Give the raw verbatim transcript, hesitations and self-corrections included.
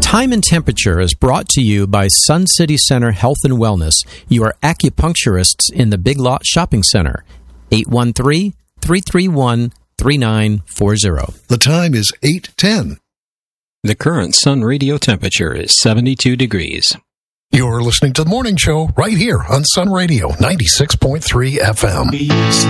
Time and Temperature is brought to you by Sun City Center Health and Wellness, your acupuncturists in the Big Lot Shopping Center. eight one three, three three one, three nine four zero. The time is eight ten. The current Sun radio temperature is seventy-two degrees. You're listening to The Morning Show right here on Sun Radio ninety-six point three F M.